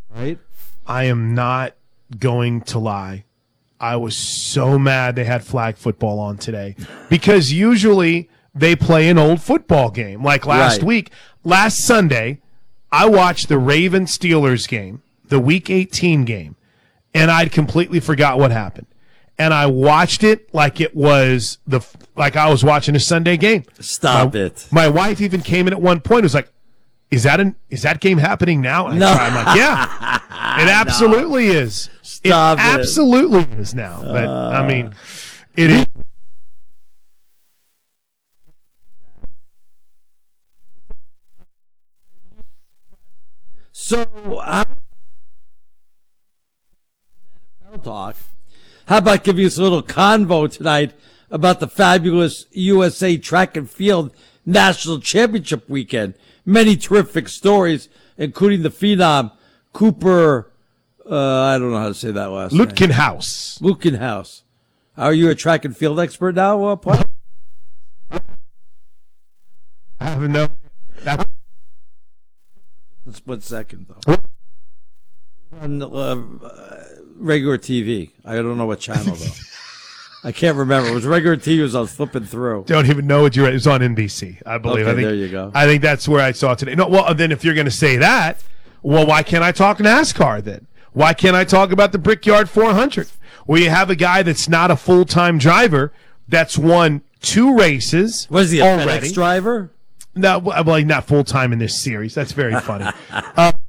right? I am not going to lie. I was so mad they had flag football on today because usually they play an old football game. Like last week, last Sunday, I watched the Ravens-Steelers game, the Week 18 game, and I'd completely forgot what happened. And I watched it like it was like I was watching a Sunday game. Stop it. My wife even came in at one point and was like, is that game happening now? And I'm like, yeah, it absolutely is. Stop it. Absolutely is now. But I mean, it is. So, talk. How about giving us a little convo tonight about the fabulous USA Track and Field National Championship weekend? Many terrific stories, including the phenom Cooper. I don't know how to say that last name. Lutkenhouse. Are you a track and field expert now, Paul? I have no. Just 1 second, though. On regular TV. I don't know what channel, though. I can't remember. It was regular TV as I was flipping through. Don't even know what you're at. It was on NBC, I believe. Okay, I think, there you go. I think that's where I saw it today. No, well, then if you're going to say that, well, why can't I talk NASCAR then? Why can't I talk about the Brickyard 400? Where you have a guy that's not a full-time driver that's won 2 races. Was he a already. FedEx driver? No, well, not full-time in this series. That's very funny.